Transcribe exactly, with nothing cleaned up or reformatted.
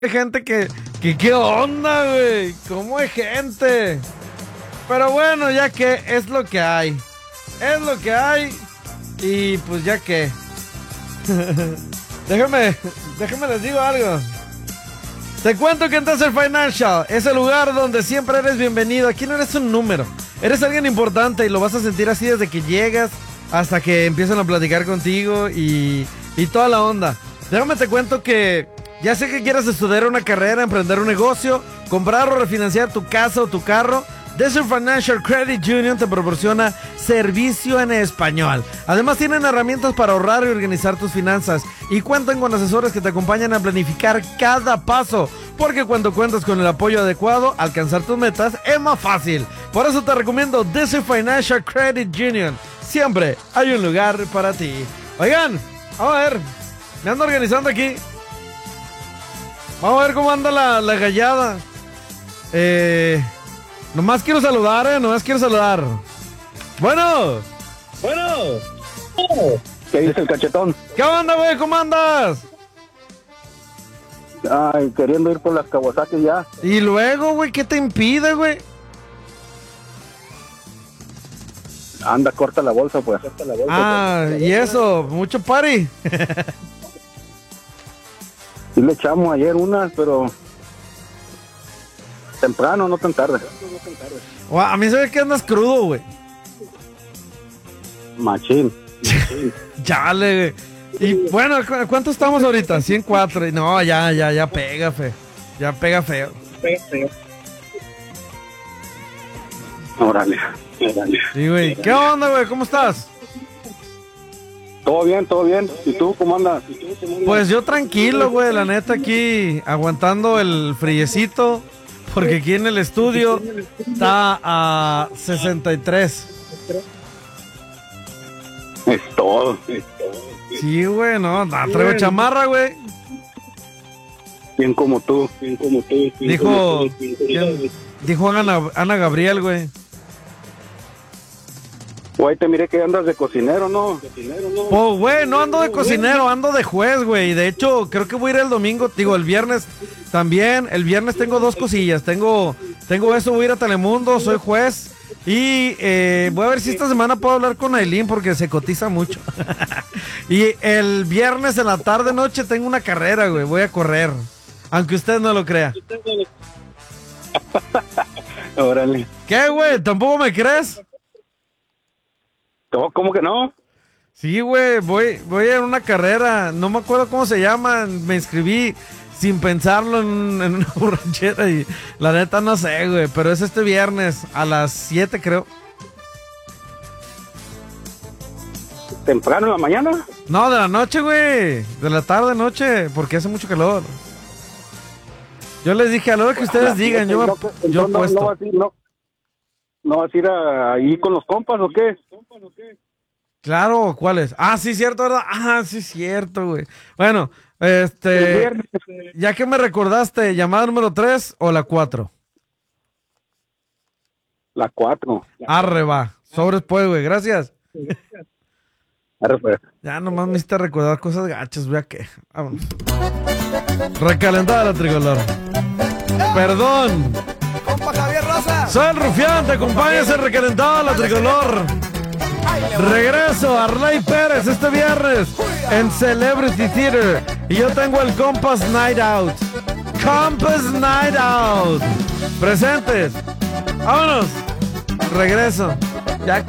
Hay gente que, que, ¿qué onda, güey? ¿Cómo hay gente? Pero bueno, ya que es lo que hay. Es lo que hay. Y pues ya que. déjame, déjame les digo algo. Te cuento que en Desert Financial es el lugar donde siempre eres bienvenido. Aquí no eres un número. Eres alguien importante y lo vas a sentir así desde que llegas hasta que empiezan a platicar contigo y, y toda la onda. Déjame te cuento que ya sé que quieres estudiar una carrera, emprender un negocio, comprar o refinanciar tu casa o tu carro. Desert Financial Credit Union te proporciona servicio en español. Además tienen herramientas para ahorrar y organizar tus finanzas y cuentan con asesores que te acompañan a planificar cada paso, porque cuando cuentas con el apoyo adecuado, alcanzar tus metas es más fácil. Por eso te recomiendo Desert Financial Credit Union. Siempre hay un lugar para ti. Oigan, vamos a ver, me ando organizando aquí. Vamos a ver cómo anda la, la gallada. Eh... Nomás quiero saludar, eh, nomás quiero saludar. Bueno. Bueno. ¿Qué dice el cachetón? ¿Qué onda, güey? ¿Cómo andas? Ay, queriendo ir por las Kawasaki ya. Y luego, güey, ¿qué te impide, güey? Anda, corta la bolsa, pues. Corta la bolsa, ah, pues. Y eso, mucho party. Sí le echamos ayer unas, pero temprano, no tan tarde. Oh, a mí se ve que andas crudo, güey. Machín. Machín. Chale, güey. Y bueno, ¿cu ¿cuánto estamos ahorita? ciento cuatro. Y no, ya, ya, ya pega, fe. Ya pega feo. Pega feo. Órale, órale. Sí, güey. ¿Qué onda, güey? ¿Cómo estás? Todo bien, todo bien. ¿Y tú cómo andas? Pues yo tranquilo, güey. La neta aquí aguantando el friecito. Porque aquí en el estudio está a sesenta y tres. Es todo, es todo. Sí, güey, no, no traigo chamarra, güey. Bien como tú, bien como tú. Bien dijo, como tú, bien como tú. Dijo Ana, Ana Gabriel, güey. Güey, te miré que andas de cocinero, ¿no? Cocinero, ¿no? Pues, güey, no ando de cocinero, ando de juez, güey. De hecho, creo que voy a ir el domingo, digo, el viernes también. El viernes tengo dos cosillas. Tengo, tengo eso, voy a ir a Telemundo, soy juez. Y eh, voy a ver si esta semana puedo hablar con Aileen porque se cotiza mucho. Y el viernes en la tarde, noche, tengo una carrera, güey. Voy a correr. Aunque usted no lo crea. Órale. ¿Qué, güey? ¿Tampoco me crees? ¿Cómo que no? Sí, güey, voy, voy a una carrera, no me acuerdo cómo se llama, me inscribí sin pensarlo en, en una borrachera y la neta no sé, güey, pero es este viernes a las siete, creo. ¿Temprano en la mañana? No, de la noche, güey, de la tarde, noche, porque hace mucho calor. Yo les dije, a lo que ustedes digan, yo, no, yo no, puesto. No, vas a ir, no, ¿No vas a ir a, ahí con los compas o qué? Claro, ¿cuál es? Ah, sí, cierto, ¿verdad? Ah, sí, cierto, güey. Bueno, este... Ya que me recordaste, ¿llamada número tres o la cuatro? La cuatro. Arre, va. Sobres, pues, güey. Gracias. Arre, pues. Ya nomás me hiciste recordar cosas gachas, vea que. Vámonos. Recalentada la tricolor. Perdón. Compa Javier Rosa. Soy el Rufián, te acompañas en Recalentada la tricolor. Regreso a Arley Pérez este viernes en Celebrity Theater. Y yo tengo el Compass Night Out. Compass Night Out. Presentes. Vámonos. Regreso. Ya que.